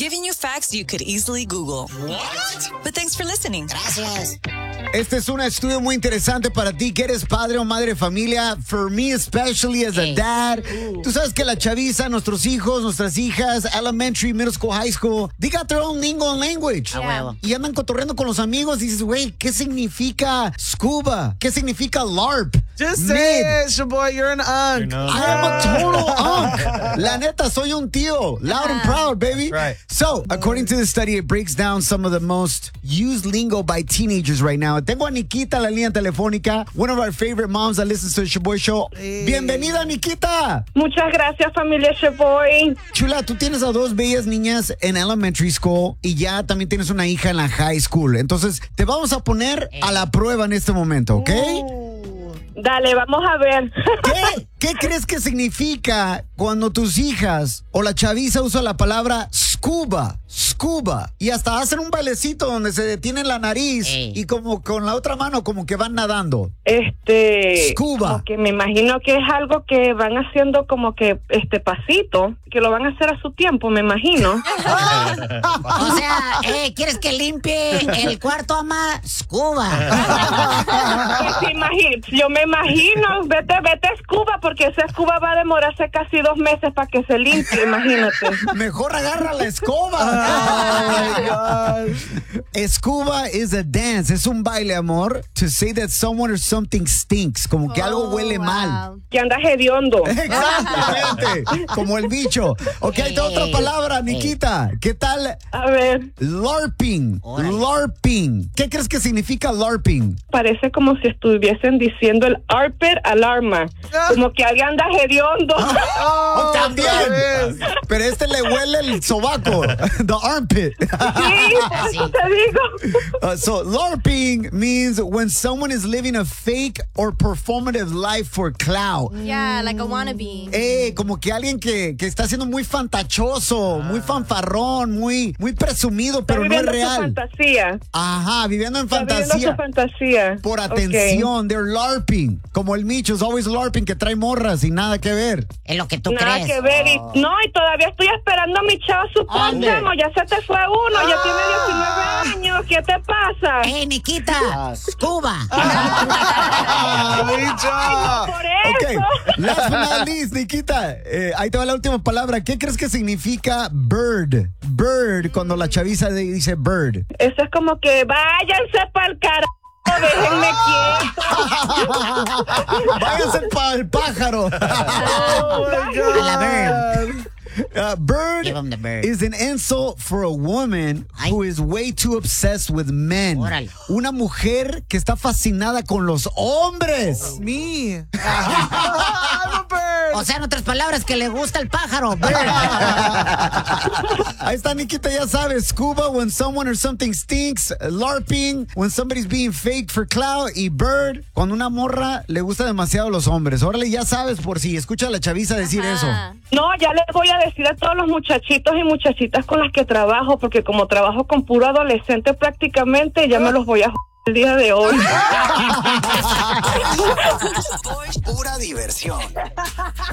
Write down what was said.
Giving you facts you could easily Google. What? But thanks for listening. Gracias. Este es un estudio muy interesante para ti que eres padre o madre de familia. For me, especially as a dad. Tú sabes que la chaviza, nuestros hijos, nuestras hijas, elementary, middle school, high school, they got their own lingo and language. Yeah. Y andan cotorreando con los amigos y dices, güey, ¿qué significa scuba? ¿Qué significa LARP? Just say it, Shaboy, you're an unk. I am a total unk. La neta, soy un tío. Loud and proud, baby. Right. So, according to the study, it breaks down some of the most used lingo by teenagers right now. Tengo a Nikita en la línea telefónica, one of our favorite moms that listens to the Shaboy Show. Bienvenida, Nikita. Muchas gracias, familia Shaboy. Chula, tú tienes a dos bellas niñas en elementary school y ya también tienes una hija en la high school. Entonces, te vamos a poner a la prueba en este momento, ¿ok? Dale, vamos a ver. ¿Qué crees que significa cuando tus hijas o la chaviza usa la palabra scuba? Scuba. Y hasta hacen un bailecito donde se detienen la nariz y como con la otra mano como que van nadando. Scuba. Como que me imagino que es algo que van haciendo como que pasito, que lo van a hacer a su tiempo, me imagino. O sea, ¿quieres que limpie el cuarto, ama? Scuba. Yo me imagino, vete Scuba, porque esa escoba va a demorarse casi 2 meses para que se limpie, imagínate. Mejor agarra la escoba. Oh my gosh. Scuba is a dance, es un baile, amor, to say that someone or something stinks, como que algo huele mal. Que anda hediondo. Exactamente, como el bicho. Ok, hay otra palabra, Nikita. ¿Qué tal? A ver. LARPing. LARPing. ¿Qué crees que significa LARPing? Parece como si estuviesen diciendo el Harper alarma. Como que alguien anda hediondo. También. Pero le huele el sobaco. The armpit. Sí, por eso te digo. So, LARPing means when someone is living a fake or performative life for clout. Yeah, like a wannabe. Como que alguien que está siendo muy fantachoso, muy fanfarrón, muy presumido, pero no es real. Viviendo su fantasía. Ajá, viviendo en Viviendo fantasía. su fantasía. Por atención, they're LARPing. Como el Micho, es always LARPing, que trae morras y nada que ver. Es lo que tú Nada crees. que ver. Y todavía estoy esperando a mi chavo su pónchamo. Ya se te fue uno, ya tiene 19 años. ¿Qué te pasa? Nikita, Scuba. Por eso. Ok, last but not least, Nikita, ahí te va la última palabra. ¿Qué crees que significa bird? Bird, cuando la chaviza dice bird. Eso es como que váyanse pa'l carajo. Déjenme quieto. Váyanse para el pájaro. Oh my God. A la bird. Bird Give 'em the bird. is an insult for a woman who is way too obsessed with men. Órale. Una mujer que está fascinada con los hombres. Me. I'm a bird. O sea, en otras palabras, que le gusta el pájaro. Bird. Ahí está, Nikita, ya sabes. Scuba, when someone or something stinks. LARPing, when somebody's being fake for clout. Y bird, cuando una morra le gusta demasiado a los hombres. Órale, ya sabes, por si escucha a la chaviza decir eso. No, ya les voy a decir a todos los muchachitos y muchachitas con las que trabajo, porque como trabajo con puro adolescente prácticamente, ya me los voy a el día de hoy. Pura diversión.